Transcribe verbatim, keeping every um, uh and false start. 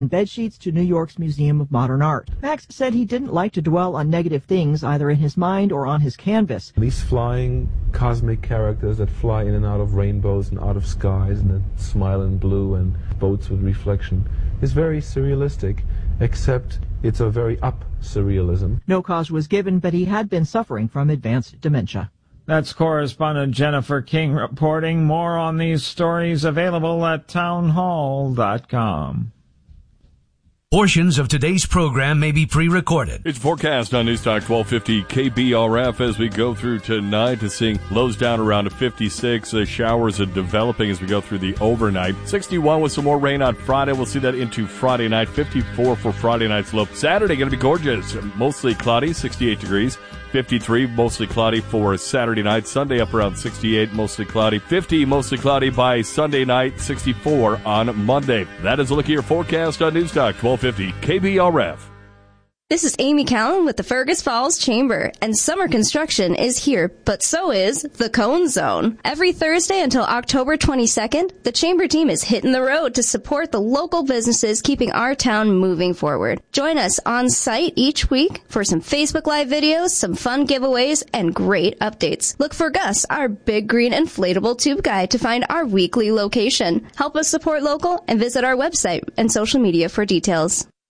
bedsheets to New York's Museum of Modern Art. Max said he didn't like to dwell on negative things either in his mind or on his canvas. These flying cosmic characters that fly in and out of rainbows and out of skies and that smile in blue and boats with reflection is very surrealistic, except it's a very up surrealism. No cause was given, but he had been suffering from advanced dementia. That's correspondent Jennifer King reporting. More on these stories available at townhall dot com. Portions of today's program may be pre-recorded. It's forecast on Newstalk twelve fifty K B R F as we go through tonight to seeing lows down around a fifty-six. The showers are developing as we go through the overnight. sixty-one with some more rain on Friday. We'll see that into Friday night. fifty-four for Friday night's low. Saturday going to be gorgeous. Mostly cloudy, sixty-eight degrees. fifty-three, mostly cloudy for Saturday night. Sunday up around sixty-eight, mostly cloudy. fifty, mostly cloudy by Sunday night. sixty-four on Monday. That is a look at your forecast on Newstalk twelve fifty K B R F. This is Amy Callan with the Fergus Falls Chamber, and summer construction is here, but so is the Cone Zone. Every Thursday until October twenty-second, the Chamber team is hitting the road to support the local businesses keeping our town moving forward. Join us on site each week for some Facebook Live videos, some fun giveaways, and great updates. Look for Gus, our big green inflatable tube guy, to find our weekly location. Help us support local and visit our website and social media for details.